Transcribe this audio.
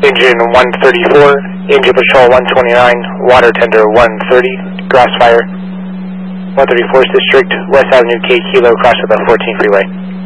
Engine 134, Engine Patrol 129, Water Tender 130, Grass Fire, 134th District, West Avenue, K Kilo, cross of the 14 freeway.